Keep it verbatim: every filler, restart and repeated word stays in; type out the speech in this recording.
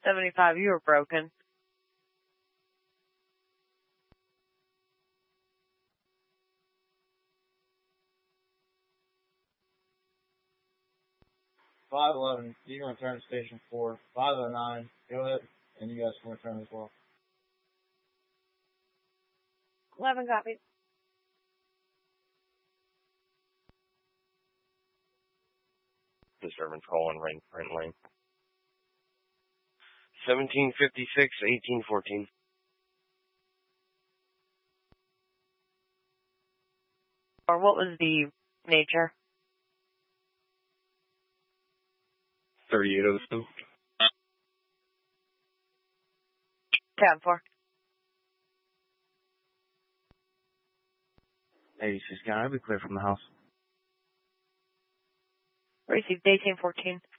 seventy-five, you were broken. five eleven, you can return to station four. five oh nine, go ahead, and you guys can return as well. eleven copies. Disturbance calling Rent Lane. seventeen fifty-six, eighteen fourteen. Or what was the nature? thirty-eight oh two. Tab four. eighty-six, can I be clear from the house? Received eighteen fourteen.